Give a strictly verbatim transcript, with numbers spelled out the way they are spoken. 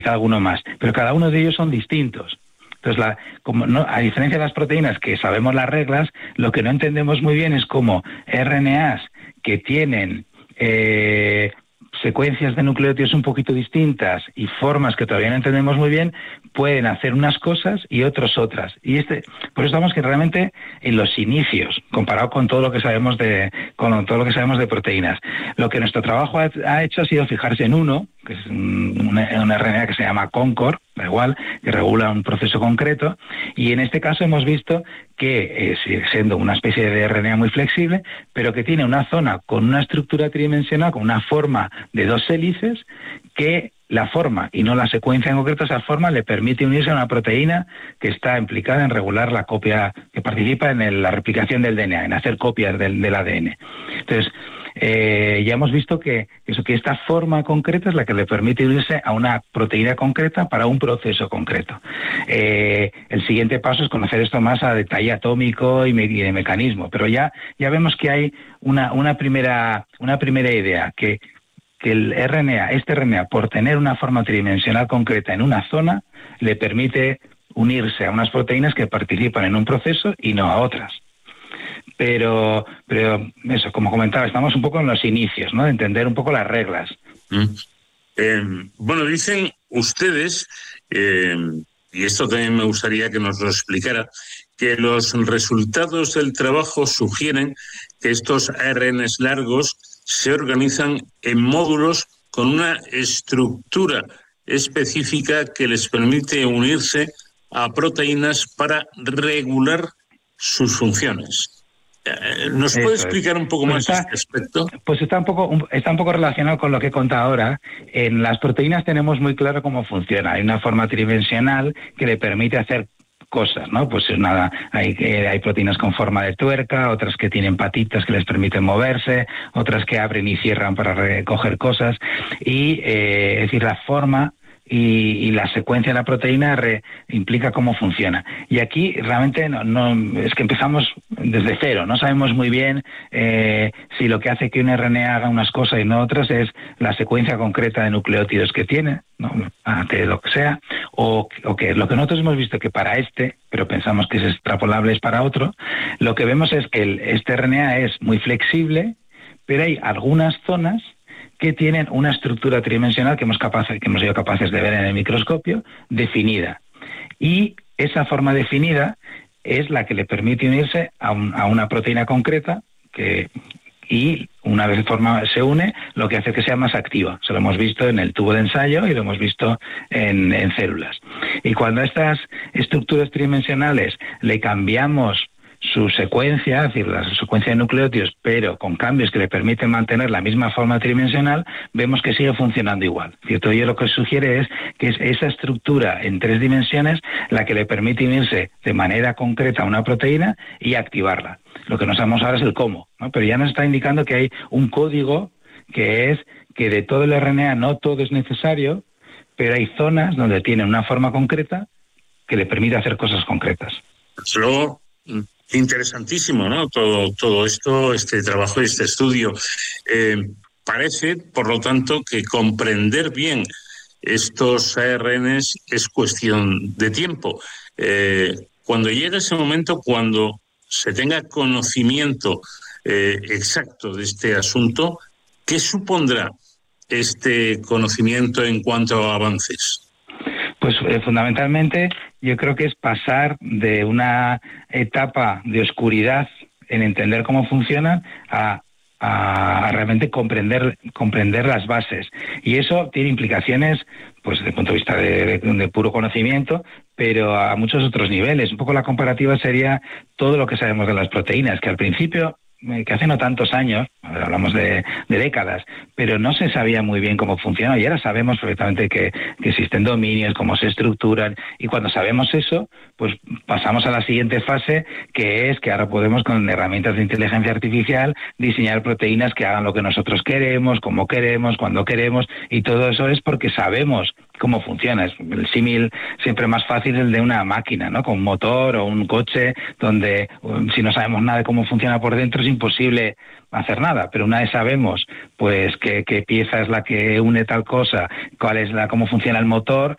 alguno más, pero cada uno de ellos son distintos. Entonces, la, como no, a diferencia de las proteínas, que sabemos las reglas, lo que no entendemos muy bien es cómo R N As que tienen eh, secuencias de nucleótidos un poquito distintas y formas que todavía no entendemos muy bien, pueden hacer unas cosas y otros otras. Y este, por eso estamos que realmente en los inicios, comparado con todo lo que sabemos de, con todo lo que sabemos de proteínas. Lo que nuestro trabajo ha, ha hecho ha sido fijarse en uno, que es un, una, una R N A que se llama Concord, da igual, que regula un proceso concreto, y en este caso hemos visto que eh, sigue siendo una especie de R N A muy flexible, pero que tiene una zona con una estructura tridimensional, con una forma de dos hélices, que la forma y no la secuencia en concreto, esa forma le permite unirse a una proteína que está implicada en regular la copia, que participa en el, la replicación del D N A, en hacer copias del, del A D N. Entonces, eh, ya hemos visto que, eso, que esta forma concreta es la que le permite unirse a una proteína concreta para un proceso concreto. Eh, el siguiente paso es conocer esto más a detalle atómico y, me, y de mecanismo, pero ya, ya vemos que hay una, una, primera, una primera idea, que que el R N A, este R N A, por tener una forma tridimensional concreta en una zona, le permite unirse a unas proteínas que participan en un proceso y no a otras. Pero, pero eso, como comentaba, estamos un poco en los inicios, ¿no? De entender un poco las reglas. Mm. Eh, bueno, dicen ustedes, eh, y esto también me gustaría que nos lo explicara, que los resultados del trabajo sugieren que estos A R Ns largos se organizan en módulos con una estructura específica que les permite unirse a proteínas para regular sus funciones. ¿Nos puede Eso explicar es. un poco pues más está, este aspecto? Pues está un poco está un poco relacionado con lo que he contado ahora. En las proteínas tenemos muy claro cómo funciona. Hay una forma tridimensional que le permite hacer cosas, ¿no? Pues nada, hay, eh, hay proteínas con forma de tuerca, otras que tienen patitas que les permiten moverse, otras que abren y cierran para recoger cosas, y eh, es decir, la forma y, y la secuencia de la proteína re, implica cómo funciona. Y aquí realmente no, no es que empezamos desde cero, no sabemos muy bien eh, si lo que hace que un R N A haga unas cosas y no otras es la secuencia concreta de nucleótidos que tiene, ¿no? Ante lo que sea, o, o que lo que nosotros hemos visto que para este, pero pensamos que es extrapolable, es para otro, lo que vemos es que el, este R N A es muy flexible, pero hay algunas zonas que tienen una estructura tridimensional que hemos, capaz, que hemos sido capaces de ver en el microscopio, definida. Y esa forma definida es la que le permite unirse a, un, a una proteína concreta que, y una vez forma, se une, lo que hace que sea más activa. Se lo hemos visto en el tubo de ensayo y lo hemos visto en, en células. Y cuando a estas estructuras tridimensionales le cambiamos su secuencia, es decir, la secuencia de nucleótidos, pero con cambios que le permiten mantener la misma forma tridimensional, vemos que sigue funcionando igual, ¿cierto? Y lo que sugiere es que es esa estructura en tres dimensiones la que le permite unirse de manera concreta a una proteína y activarla. Lo que no sabemos ahora es el cómo, ¿no? Pero ya nos está indicando que hay un código que es que de todo el R N A no todo es necesario, pero hay zonas donde tiene una forma concreta que le permite hacer cosas concretas. Luego, interesantísimo, ¿no? Todo, todo esto, este trabajo y este estudio. Eh, parece, por lo tanto, que comprender bien estos A R Ns es cuestión de tiempo. Eh, cuando llegue ese momento, cuando se tenga conocimiento eh, exacto de este asunto, ¿qué supondrá este conocimiento en cuanto a avances? Pues eh, fundamentalmente yo creo que es pasar de una etapa de oscuridad en entender cómo funcionan a, a, a realmente comprender comprender las bases. Y eso tiene implicaciones, pues desde el punto de vista de, de, de puro conocimiento, pero a muchos otros niveles. Un poco la comparativa sería todo lo que sabemos de las proteínas, que al principio, que hace no tantos años, hablamos de, de décadas, pero no se sabía muy bien cómo funciona, y ahora sabemos perfectamente que, que existen dominios, cómo se estructuran, y cuando sabemos eso, pues pasamos a la siguiente fase, que es que ahora podemos con herramientas de inteligencia artificial diseñar proteínas que hagan lo que nosotros queremos, como queremos, cuando queremos, y todo eso es porque sabemos cómo funciona. Es el símil siempre más fácil el de una máquina, ¿no? Con un motor o un coche, donde um, si no sabemos nada de cómo funciona por dentro es imposible hacer nada, pero una vez sabemos pues qué, qué pieza es la que une tal cosa, cuál es la cómo funciona el motor,